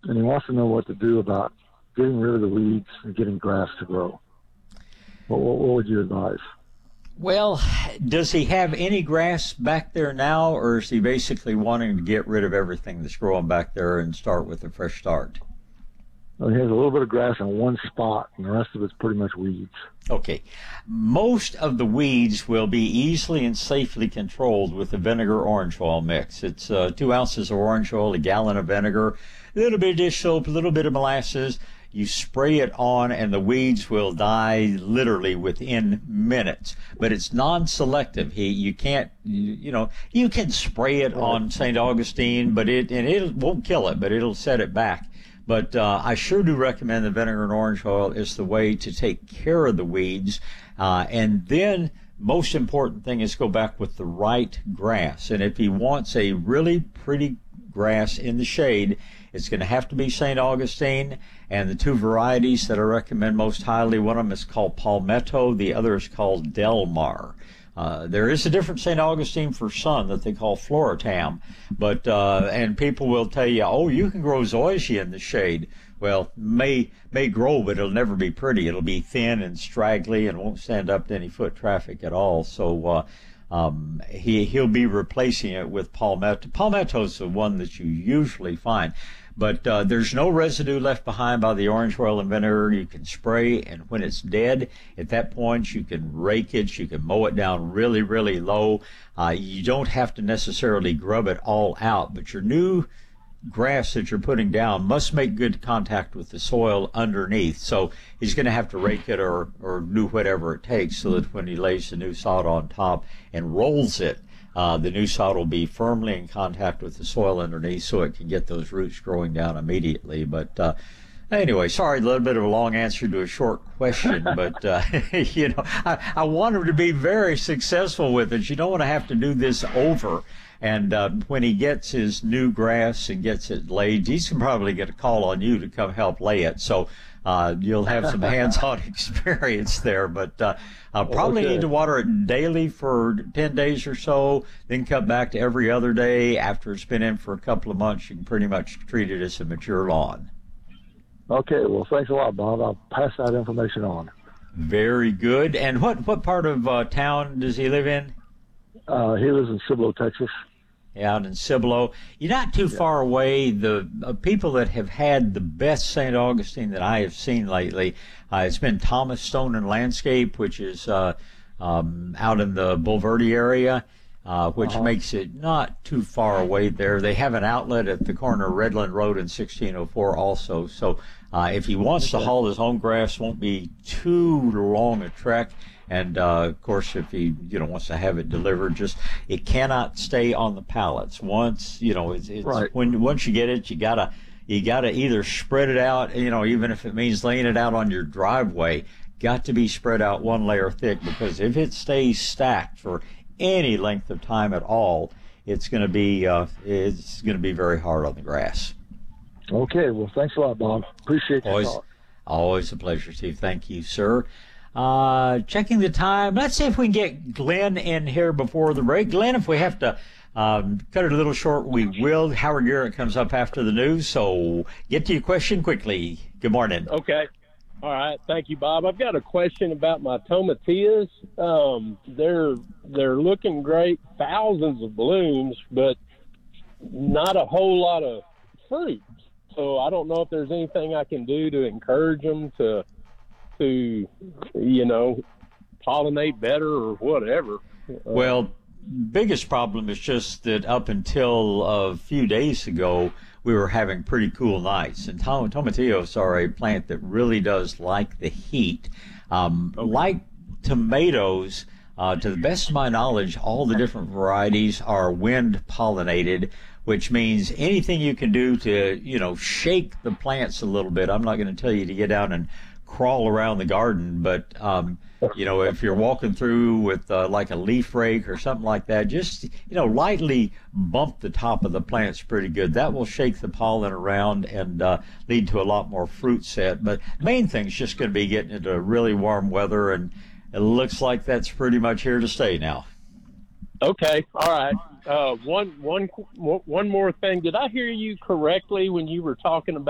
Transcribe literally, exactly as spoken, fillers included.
and he wants to know what to do about getting rid of the weeds and getting grass to grow. What, what, what would you advise? Well, does he have any grass back there now, or is he basically wanting to get rid of everything that's growing back there and start with a fresh start? Well, he has a little bit of grass on one spot, and the rest of it's pretty much weeds. Okay. Most of the weeds will be easily and safely controlled with the vinegar orange oil mix. It's uh, two ounces of orange oil, a gallon of vinegar, a little bit of dish soap, a little bit of molasses. You spray it on, and the weeds will die literally within minutes. But it's non-selective. He, you can't, you, you know, you can spray it on Saint Augustine, but it and it won't kill it, but it'll set it back. But uh, I sure do recommend the vinegar and orange oil is the way to take care of the weeds. Uh, and then, most important thing is go back with the right grass. And if he wants a really pretty grass in the shade, it's going to have to be Saint Augustine. And the two varieties that I recommend most highly, one of them is called Palmetto, the other is called Delmar. Uh, there is a different Saint Augustine for sun that they call Floritam, but uh, and people will tell you, oh, you can grow zoysia in the shade. Well, may may grow, but it'll never be pretty. It'll be thin and straggly and won't stand up to any foot traffic at all. So uh, um, he he'll be replacing it with Palmetto. Palmetto's the one that you usually find. But uh, there's no residue left behind by the orange oil and vinegar. You can spray, and when it's dead, at that point, you can rake it. You can mow it down really, really low. Uh, you don't have to necessarily grub it all out, but your new grass that you're putting down must make good contact with the soil underneath. So he's going to have to rake it or, or do whatever it takes so that when he lays the new sod on top and rolls it, Uh, the new sod will be firmly in contact with the soil underneath so it can get those roots growing down immediately. But uh, anyway, sorry, a little bit of a long answer to a short question, but uh, you know, I, I want him to be very successful with it. You don't want to have to do this over. And uh, when he gets his new grass and gets it laid, he's going to probably get a call on you to come help lay it. So uh, you'll have some hands-on experience there. But uh, uh, probably Okay. need to water it daily for ten days or so, then come back to every other day. After it's been in for a couple of months, you can pretty much treat it as a mature lawn. Okay, well, thanks a lot, Bob. I'll pass that information on. Very good. And what, what part of uh, town does he live in? Uh, he lives in Cibolo, Texas. Out in Cibolo. You're not too far away. The uh, people that have had the best Saint Augustine that I have seen lately, uh, it's been Thomas Stone and Landscape, which is uh, um, out in the Bulverde area, uh, which Uh-huh. makes it not too far away there. They have an outlet at the corner of Redland Road and sixteen oh four also. So uh, if he wants to haul his own grass, won't be too long a trek. And, uh, of course, if he, you know, wants to have it delivered, just, it cannot stay on the pallets. Once, you know, it's, it's Right. when, once you get it, you gotta, you gotta either spread it out, you know, even if it means laying it out on your driveway, got to be spread out one layer thick, because if it stays stacked for any length of time at all, it's gonna be, uh, it's gonna be very hard on the grass. Okay, well, thanks a lot, Bob. Appreciate your Always, talk. always a pleasure, Steve. Thank you, sir. Uh, checking the time. Let's see if we can get Glenn in here before the break. Glenn, if we have to um, cut it a little short, we will. Howard Garrett comes up after the news, so get to your question quickly. Good morning. Okay. All right. Thank you, Bob. I've got a question about my tomatillas. Um, they're they're looking great, thousands of blooms, but not a whole lot of fruit. So I don't know if there's anything I can do to encourage them to, to you know, pollinate better or whatever. Well, biggest problem is just that up until a few days ago, we were having pretty cool nights. And tom- tomatillos are a plant that really does like the heat. Um, like tomatoes, uh, to the best of my knowledge, all the different varieties are wind pollinated, which means anything you can do to, you know, shake the plants a little bit. I'm not going to tell you to get out and crawl around the garden, but um, you know, if you're walking through with uh, like a leaf rake or something like that, just, you know, lightly bump the top of the plants pretty good. That will shake the pollen around and uh, lead to a lot more fruit set. But the main thing is just going to be getting into really warm weather, and it looks like that's pretty much here to stay now. Okay. All right. Uh, one, one, one more thing. Did I hear you correctly when you were talking about